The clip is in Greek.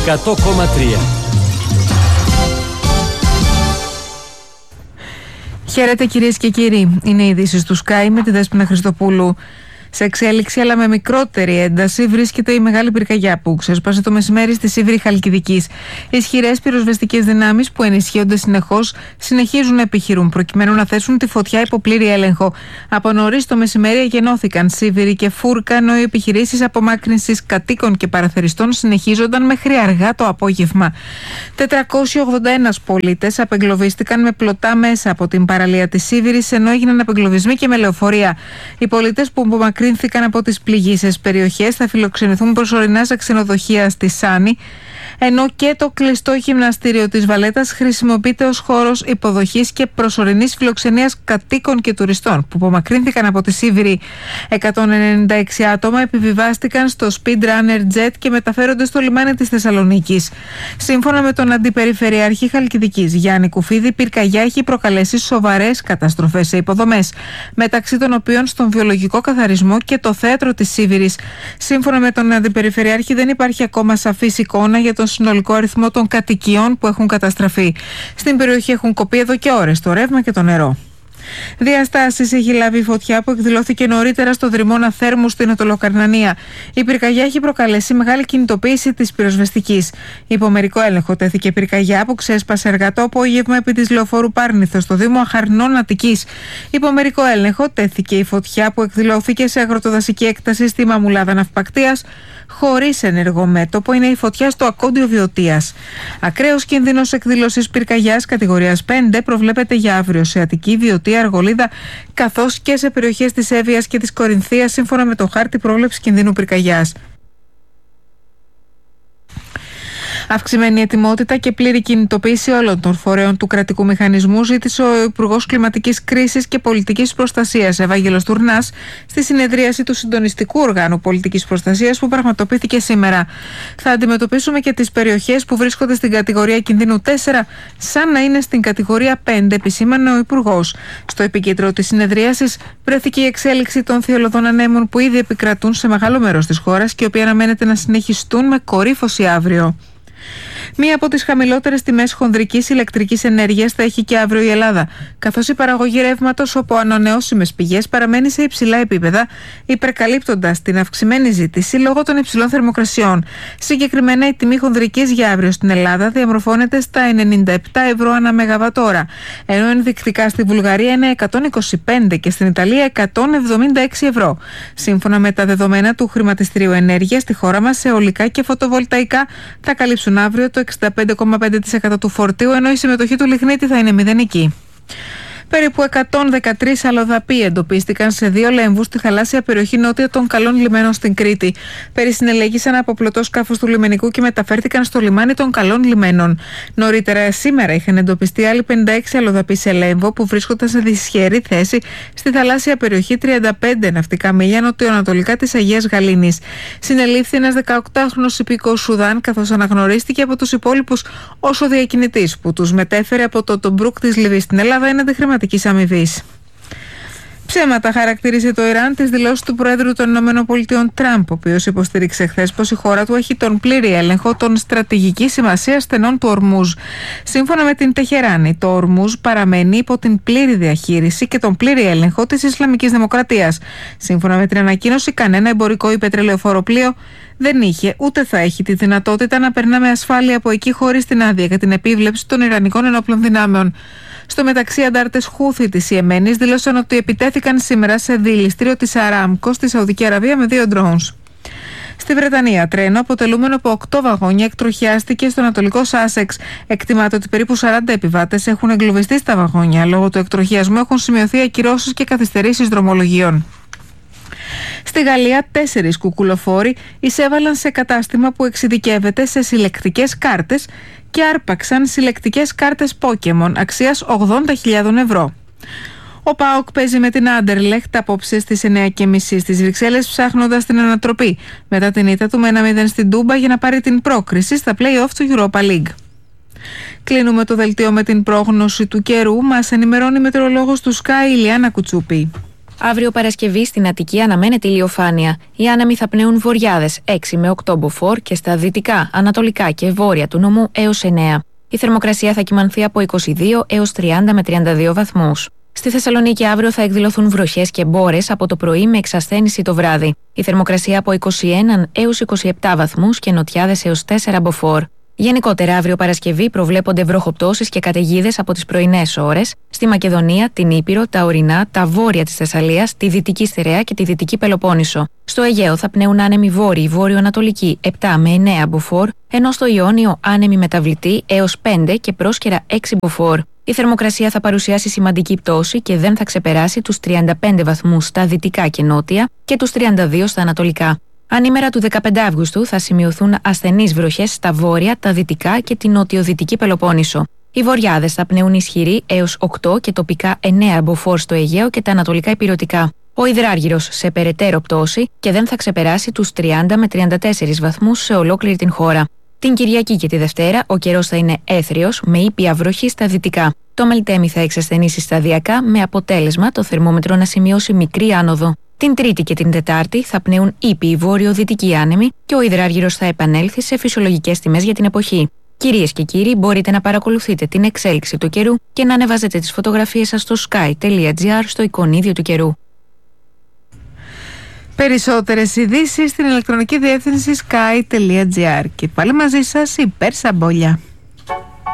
100,3. Χαίρετε κυρίες και κύριοι. Είναι οι ειδήσεις του Sky με τη Δέσποινα Χριστοπούλου. Σε εξέλιξη, αλλά με μικρότερη ένταση, βρίσκεται η μεγάλη πυρκαγιά που ξέσπασε το μεσημέρι στη Σίβηρη Χαλκιδικής. Ισχυρές πυροσβεστικές δυνάμεις που ενισχύονται συνεχώς συνεχίζουν να επιχειρούν προκειμένου να θέσουν τη φωτιά υπό πλήρη έλεγχο. Από νωρίς το μεσημέρι εγενώθηκαν Σίβηρη και Φούρκα, ενώ οι επιχειρήσεις απομάκρυνσης κατοίκων και παραθεριστών συνεχίζονταν μέχρι αργά το απόγευμα. 481 πολίτες απεγκλωβίστηκαν με πλωτά μέσα από την παραλία της Σίβηρης, ενώ έγιναν απεγκλωβισμοί και με λεωφορεία. Οι πολίτες που απομακρύνθηκαν από τις πληγείσες περιοχές θα φιλοξενηθούν προσωρινά σε ξενοδοχεία στη Σάνη, ενώ και το κλειστό γυμναστήριο της Βαλέτας χρησιμοποιείται ως χώρος υποδοχής και προσωρινής φιλοξενίας κατοίκων και τουριστών που απομακρύνθηκαν από τη Σίβηρη. 196 άτομα επιβιβάστηκαν στο Speedrunner Jet και μεταφέρονται στο λιμάνι της Θεσσαλονίκης. Σύμφωνα με τον Αντιπεριφερειάρχη Χαλκιδικής Γιάννη Κουφίδη, η πυρκαγιά έχει προκαλέσει σοβαρές καταστροφές σε υποδομές, μεταξύ των οποίων στον βιολογικό καθαρισμό και το θέατρο της Σίβηρης. Σύμφωνα με τον Αντιπεριφερειάρχη, δεν υπάρχει ακόμα σαφής εικόνα για τον συνολικό αριθμό των κατοικιών που έχουν καταστραφεί. Στην περιοχή έχουν κοπεί εδώ και ώρες το ρεύμα και το νερό. Διαστάσεις έχει λάβει η φωτιά που εκδηλώθηκε νωρίτερα στο δρυμώνα Θέρμου στην Αττολοκαρνανία. Η πυρκαγιά έχει προκαλέσει μεγάλη κινητοποίηση της πυροσβεστικής. Υπό μερικό έλεγχο τέθηκε η πυρκαγιά που ξέσπασε αργά το απόγευμα επί της λεωφόρου Πάρνηθο στο Δήμο Αχαρνών Αττικής. Υπό μερικό έλεγχο τέθηκε η φωτιά που εκδηλώθηκε σε αγροτοδασική έκταση στη Μαμουλάδα Ναυπακτίας. Χωρίς ενεργό μέτωπο είναι η φωτιά στο Ακόντιο Βιωτίας. Ακραίος κίνδυνος εκδήλωσης πυρκαγιάς κατηγορίας 5 προβλέπεται για αύριο σε Αττική, Βιωτία, Αργολίδα, καθώς και σε περιοχές της Εύβοιας και της Κορινθίας, σύμφωνα με το χάρτη πρόβλεψης κινδύνου πυρκαγιάς. Αυξημένη ετοιμότητα και πλήρη κινητοποίηση όλων των φορέων του κρατικού μηχανισμού ζήτησε ο Υπουργός Κλιματικής Κρίσης και Πολιτικής Προστασίας, Ευάγγελος Τουρνάς, στη συνεδρίαση του Συντονιστικού Οργάνου Πολιτικής Προστασίας που πραγματοποιήθηκε σήμερα. Θα αντιμετωπίσουμε και τις περιοχές που βρίσκονται στην κατηγορία κινδύνου 4, σαν να είναι στην κατηγορία 5, επισήμανε ο Υπουργός. Στο επίκεντρο της συνεδρίασης βρέθηκε η εξέλιξη των θειολωδών ανέμων που ήδη επικρατούν σε μεγάλο μέρος της χώρας και οι οποίοι αναμένεται να συνεχιστούν με κορύφωση αύριο. Μία από τις χαμηλότερες τιμές χονδρικής ηλεκτρικής ενέργειας θα έχει και αύριο η Ελλάδα, καθώς η παραγωγή ρεύματος από ανανεώσιμες πηγές παραμένει σε υψηλά επίπεδα, υπερκαλύπτοντας την αυξημένη ζήτηση λόγω των υψηλών θερμοκρασιών. Συγκεκριμένα, η τιμή χονδρικής για αύριο στην Ελλάδα διαμορφώνεται στα 97 ευρώ ανά μεγαβατόρα, ενώ ενδεικτικά στη Βουλγαρία είναι 125 και στην Ιταλία 176 ευρώ. Σύμφωνα με τα δεδομένα του Χρηματιστηρίου Ενέργειας, στη χώρα μας αιωλικά και φωτοβολταϊκά θα καλύψουν αύριο το 65,5% του φορτίου, ενώ η συμμετοχή του λιγνίτη θα είναι μηδενική. Περίπου 113 αλλοδαποί εντοπίστηκαν σε 2 λέμβους στη θαλάσσια περιοχή νότια των Καλών Λιμένων στην Κρήτη. Περισυνελέγησαν από πλωτό σκάφος του λιμενικού και μεταφέρθηκαν στο λιμάνι των Καλών Λιμένων. Νωρίτερα σήμερα είχαν εντοπιστεί άλλοι 56 αλλοδαποί σε λέμβο που βρίσκονταν σε δυσχερή θέση στη θαλάσσια περιοχή 35 ναυτικά μίλια νοτιοανατολικά της Αγίας Γαλήνης. Συνελήφθη ένας 18χρονος υπηκός Σουδάν, καθώς αναγνωρίστηκε από τους υπόλοιπους ως ο διακινητής που τους μετέφερε από το Τομπρούκ της Λιβύης στην Ελλάδα έναντι χρηματικής αμοιβής. Ψέματα χαρακτήρισε το Ιράν τις δηλώσεις του Πρόεδρου των ΗΠΑ Τραμπ, ο οποίος υποστήριξε χθες πως η χώρα του έχει τον πλήρη έλεγχο των στρατηγικής σημασίας στενών του Ορμούζ. Σύμφωνα με την Τεχεράνη, το Ορμούζ παραμένει υπό την πλήρη διαχείριση και τον πλήρη έλεγχο της Ισλαμικής Δημοκρατίας. Σύμφωνα με την ανακοίνωση, κανένα εμπορικό ή πετρελαιοφόρο πλοίο δεν είχε ούτε θα έχει τη δυνατότητα να περνά με ασφάλεια από εκεί χωρίς την άδεια για την επίβλεψη των Ιρανικών ενόπλων δυνάμεων. Στο μεταξύ, αντάρτες Χούθη της Ιεμένης δήλωσαν ότι επιτέθηκαν σήμερα σε δηληστήριο της Αράμκο στη Σαουδική Αραβία με 2 drones. Στη Βρετανία, τρένο αποτελούμενο από 8 βαγόνια εκτροχιάστηκε στο ανατολικό Σάσεξ. Εκτιμάται ότι περίπου 40 επιβάτες έχουν εγκλωβιστεί στα βαγόνια. Λόγω του εκτροχιασμού έχουν σημειωθεί ακυρώσεις και καθυστερήσεις δρομολογιών. Στη Γαλλία, 4 κουκουλοφόροι εισέβαλαν σε κατάστημα που εξειδικεύεται σε συλλεκτικές κάρτες και άρπαξαν συλλεκτικές κάρτες Pokémon αξίας 80.000 ευρώ. Ο ΠΑΟΚ παίζει με την Άντερλεχτ απόψε στις 9.30 στις Βρυξέλλες, ψάχνοντας την ανατροπή μετά την ήττα του με 1-0 στην Τούμπα για να πάρει την πρόκριση στα play-off του Europa League. Κλείνουμε το δελτίο με την πρόγνωση του καιρού. Μας ενημερώνει η μετεωρολόγος του Sky, Ηλιάνα Κουτσούπη. Αύριο Παρασκευή στην Αττική αναμένεται ηλιοφάνεια. Οι άνεμοι θα πνέουν βορειάδες 6 με 8 μποφόρ και στα δυτικά, ανατολικά και βόρεια του νομού έως 9. Η θερμοκρασία θα κυμανθεί από 22 έως 30 με 32 βαθμούς. Στη Θεσσαλονίκη αύριο θα εκδηλωθούν βροχές και μπόρες από το πρωί με εξασθένηση το βράδυ. Η θερμοκρασία από 21 έως 27 βαθμούς και νοτιάδες έως 4 μποφόρ. Γενικότερα, αύριο Παρασκευή προβλέπονται βροχοπτώσεις και καταιγίδες από τις πρωινές ώρες στη Μακεδονία, την Ήπειρο, τα ορεινά, τα βόρεια της Θεσσαλίας, τη Δυτική Στερεά και τη Δυτική Πελοπόννησο. Στο Αιγαίο θα πνέουν άνεμοι βόρειοι, βόρειο-ανατολικοί 7 με 9 μποφόρ, ενώ στο Ιόνιο άνεμοι μεταβλητοί έως 5 και πρόσκαιρα 6 μποφόρ. Η θερμοκρασία θα παρουσιάσει σημαντική πτώση και δεν θα ξεπεράσει τους 35 βαθμούς στα δυτικά και νότια και τους 32 στα ανατολικά. Ανήμερα του 15 Αυγούστου θα σημειωθούν ασθενείς βροχές στα βόρεια, τα δυτικά και την νοτιοδυτική Πελοπόννησο. Οι βορειάδες θα πνέουν ισχυροί έως 8 και τοπικά 9 μποφόρ στο Αιγαίο και τα ανατολικά ηπειρωτικά. Ο υδράργυρος σε περαιτέρω πτώση και δεν θα ξεπεράσει τους 30 με 34 βαθμούς σε ολόκληρη την χώρα. Την Κυριακή και τη Δευτέρα ο καιρός θα είναι έθριος με ήπια βροχή στα δυτικά. Το Μελτέμι θα εξασθενήσει σταδιακά με αποτέλεσμα το θερμόμετρο να σημειώσει μικρή άνοδο. Την Τρίτη και την Τετάρτη θα πνέουν ήπιοι βόρειο-δυτικοί άνεμοι και ο υδράργυρος θα επανέλθει σε φυσιολογικές τιμές για την εποχή. Κυρίες και κύριοι, μπορείτε να παρακολουθείτε την εξέλιξη του καιρού και να ανεβάζετε τις φωτογραφίες σας στο sky.gr στο εικονίδιο του καιρού. Περισσότερες ειδήσεις στην ηλεκτρονική διεύθυνση sky.gr. Και πάλι μαζί σας η Πέρσα Μπόλια.